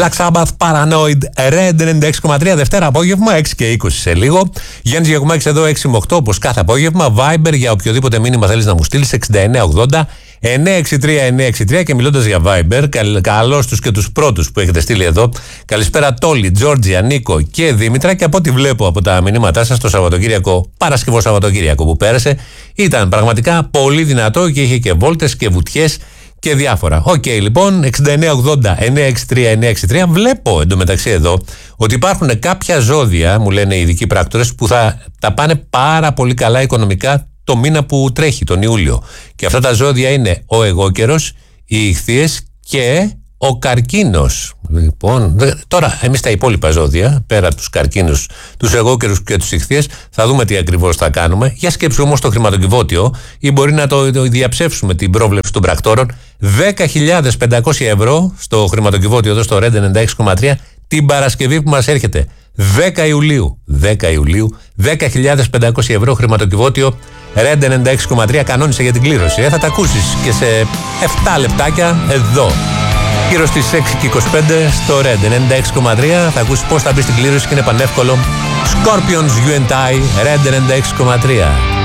Black Sabbath, Paranoid, Red 96,3 Δευτέρα απόγευμα, 6 και 20 σε λίγο. Γιάννης Γιακουμάκης εδώ 6 με 8 όπως κάθε απόγευμα. Viber για οποιοδήποτε μήνυμα θέλεις να μου στείλεις 6980 963 και μιλώντας για Viber, καλώς τους και τους πρώτους που έχετε στείλει εδώ. Καλησπέρα Τόλι, Τζόρτζια, Νίκο και Δήμητρα, και από ό,τι βλέπω από τα μηνύματά σας το Σαββατοκύριακο, Παρασκευό Σαββατοκύριακο που πέρασε, ήταν πραγματικά πολύ δυνατό και είχε και βόλτες και βουτιές και διάφορα. Οκ, λοιπόν, 6980 963 Βλέπω εντωμεταξύ εδώ ότι υπάρχουν κάποια ζώδια, μου λένε οι ειδικοί πράκτορες, που θα τα πάνε πάρα πολύ καλά οικονομικά το μήνα που τρέχει, τον Ιούλιο. Και αυτά τα ζώδια είναι ο εγώκερος, οι ιχθύες και ο καρκίνος. Λοιπόν, τώρα εμείς τα υπόλοιπα ζώδια, πέρα τους καρκίνους, τους εγώκερους και τους ιχθύες, θα δούμε τι ακριβώς θα κάνουμε. Για σκέψου όμως το χρηματοκιβώτιο, ή μπορεί να το διαψεύσουμε την πρόβλεψη των πρακτόρων. 10.500 ευρώ στο χρηματοκιβώτιο εδώ στο Red 96,3 την Παρασκευή που μας έρχεται. 10 Ιουλίου, 10.500 ευρώ χρηματοκιβώτιο Red 96,3 κανόνισε για την κλήρωση. Θα τα ακούσεις και σε 7 λεπτάκια εδώ. Γύρω στις 6 και 25 στο Red 96,3 θα ακούσεις πώς θα μπει στην κλήρωση και είναι πανεύκολο. Scorpions, You and I, Red 96,3.